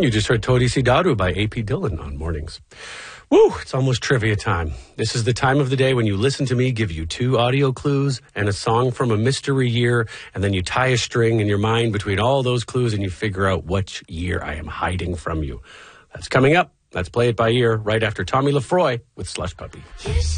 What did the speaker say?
You just heard Tori Si Daru by A.P. Dillon on Mornings. Woo, it's almost trivia time. This is the time of the day when you listen to me give you 2 audio clues and a song from a mystery year, and then you tie a string in your mind between all those clues and you figure out which year I am hiding from you. That's coming up. Let's play it by ear right after Tommy Lefroy with Slush Puppy.